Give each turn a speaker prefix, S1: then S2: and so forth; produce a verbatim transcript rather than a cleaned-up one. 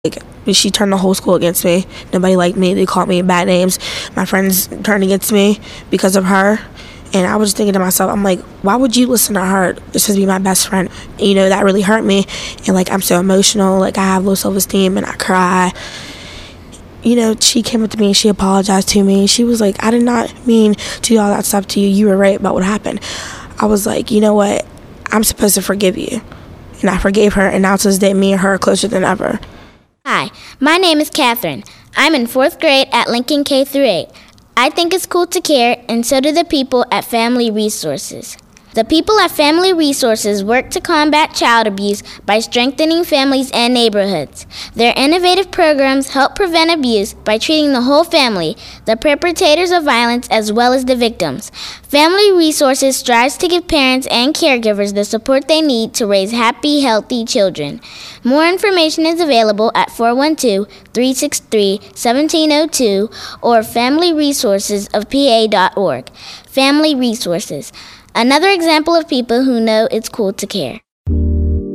S1: Like, she turned the whole school against me. Nobody liked me. They called me bad names. My friends turned against me because of her. And I was just thinking to myself, I'm like, why would you listen to her just to be my best friend? You know, that really hurt me. And, like, I'm so emotional. Like, I have low self-esteem and I cry. You know, she came up to me and she apologized to me. She was like, I did not mean to do all that stuff to you. You were right about what happened. I was like, you know what? I'm supposed to forgive you. And I forgave her. And now to this day, me and her are closer than ever.
S2: Hi, my name is Catherine. I'm in fourth grade at Lincoln K through eight. I think it's cool to care, and so do the people at Family Resources. The people at Family Resources work to combat child abuse by strengthening families and neighborhoods. Their innovative programs help prevent abuse by treating the whole family, the perpetrators of violence as well as the victims. Family Resources strives to give parents and caregivers the support they need to raise happy, healthy children. More information is available at four one two, three six three, one seven zero two or family resources of p a dot org. Family Resources. Another example of people who know it's cool to care.